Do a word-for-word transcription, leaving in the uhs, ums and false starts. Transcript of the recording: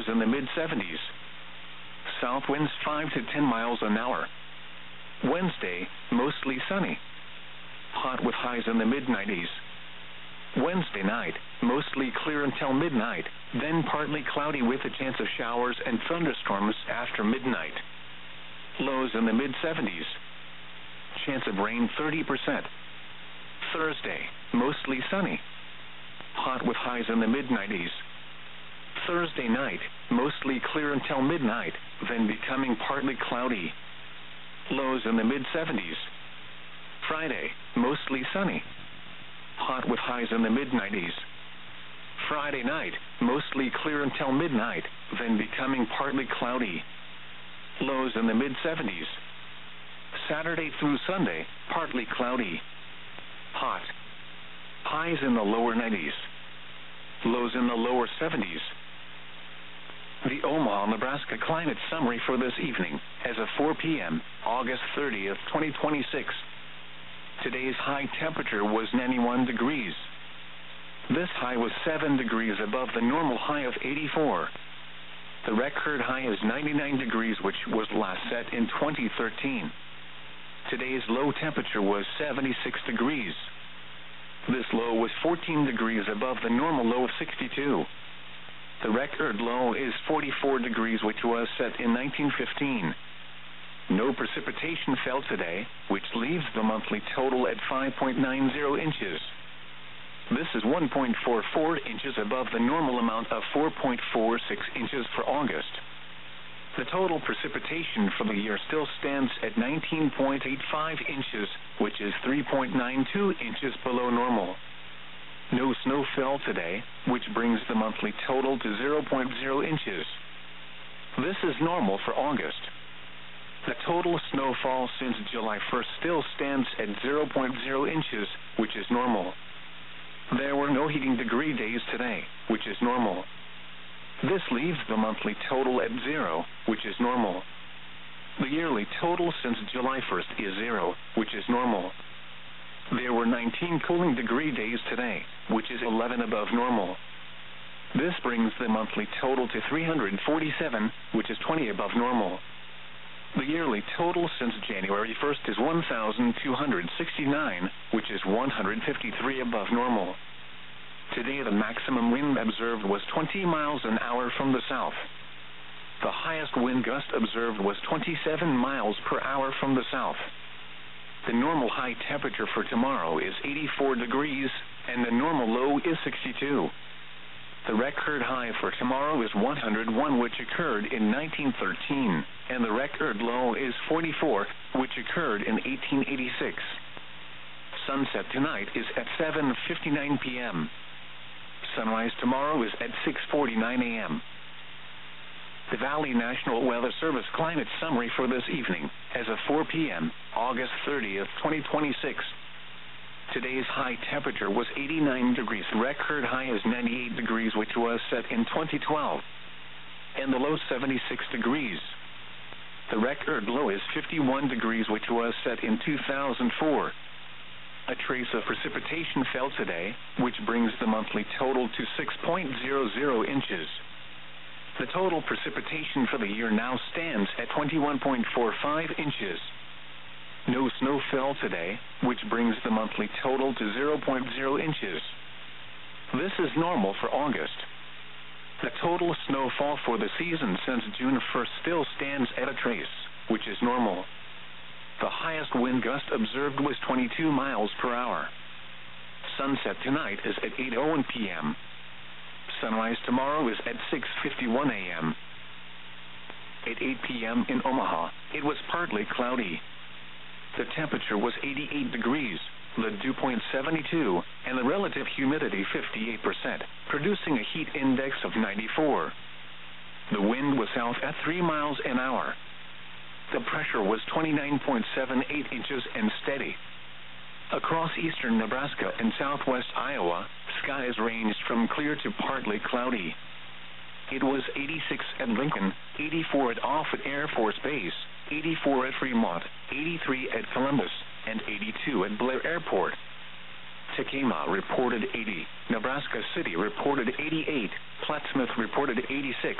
lows in the mid seventies. South winds five to ten miles an hour. Wednesday, mostly sunny. Hot with highs in the mid nineties. Wednesday night, mostly clear until midnight, then partly cloudy with a chance of showers and thunderstorms after midnight. Lows in the mid seventies. Chance of rain thirty percent. Thursday, mostly sunny. Hot with highs in the mid nineties. Thursday night, mostly clear until midnight, then becoming partly cloudy. Lows in the mid seventies. Friday, mostly sunny. Hot with highs in the mid nineties. Friday night, mostly clear until midnight, then becoming partly cloudy. Lows in the mid seventies. Saturday through Sunday, partly cloudy. Hot. Highs in the lower nineties. Lows in the lower seventies. The Omaha, Nebraska climate summary for this evening, as of four p.m., August thirtieth, twenty twenty-six. Today's high temperature was ninety-one degrees. This high was seven degrees above the normal high of eighty-four. The record high is ninety-nine degrees, which was last set in twenty thirteen. Today's low temperature was seventy-six degrees. This low was fourteen degrees above the normal low of sixty-two. The record low is forty-four degrees, which was set in nineteen fifteen. No precipitation fell today, which leaves the monthly total at five point nine zero inches. This is one point four four inches above the normal amount of four point four six inches for August. The total precipitation for the year still stands at nineteen point eight five inches, which is three point nine two inches below normal. No snow fell today, which brings the monthly total to zero point zero inches. This is normal for August. The total snowfall since July first still stands at zero point zero inches, which is normal. There were no heating degree days today, which is normal. This leaves the monthly total at zero, which is normal. The yearly total since July first is zero, which is normal. There were nineteen cooling degree days today, which is eleven above normal. This brings the monthly total to three hundred forty-seven, which is twenty above normal. The yearly total since January first is one thousand two hundred sixty-nine, which is one hundred fifty-three above normal. Today the maximum wind observed was twenty miles an hour from the south. The highest wind gust observed was twenty-seven miles per hour from the south. The normal high temperature for tomorrow is eighty-four degrees, and the normal low is sixty-two. The record high for tomorrow is one hundred one, which occurred in nineteen thirteen, and the record low is forty-four, which occurred in eighteen eighty-six. Sunset tonight is at seven fifty-nine p.m. Sunrise tomorrow is at six forty-nine a.m. The Valley National Weather Service climate summary for this evening, as of four p.m., August thirtieth, twenty twenty-six. Today's high temperature was eighty-nine degrees. Record high is ninety-eight degrees, which was set in twenty twelve. And the low seventy-six degrees. The record low is fifty-one degrees, which was set in two thousand four. A trace of precipitation fell today, which brings the monthly total to six point zero zero inches. The total precipitation for the year now stands at twenty-one point four five inches. No snow fell today, which brings the monthly total to zero point zero inches. This is normal for August. The total snowfall for the season since June first still stands at a trace, which is normal. The highest wind gust observed was twenty-two miles per hour. Sunset tonight is at eight oh one p.m. Sunrise tomorrow is at six fifty-one a.m. At eight p.m. in Omaha, it was partly cloudy. The temperature was eighty-eight degrees, the dew point seventy-two, and the relative humidity fifty-eight percent, producing a heat index of ninety-four. The wind was south at three miles an hour. The pressure was twenty-nine point seven eight inches and steady. Across eastern Nebraska and southwest Iowa, skies ranged from clear to partly cloudy. It was eighty-six at Lincoln, eighty-four at Offutt Air Force Base, eighty-four at Fremont, eighty-three at Columbus, and eighty-two at Blair Airport. Tekema reported eighty, Nebraska City reported eighty-eight, Plattsmouth reported eighty-six,